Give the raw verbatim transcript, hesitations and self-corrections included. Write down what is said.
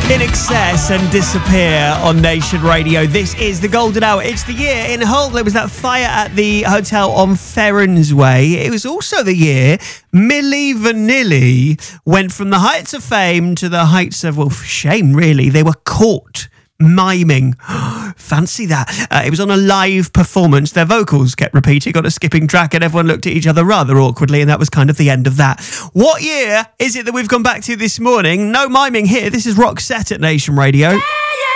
In Excess and Disappear on Nation Radio. This is the Golden Hour. It's the year in Hull there was that fire at the hotel on Ferrens Way. It was also the year Milli Vanilli went from the heights of fame to the heights of, well, shame, really. They were caught miming. Fancy that. Uh, it was on a live performance. Their vocals kept repeating on a skipping track and everyone looked at each other rather awkwardly, and that was kind of the end of that. What year is it that we've gone back to this morning? No miming here. This is Roxette at Nation Radio. Yeah, yeah.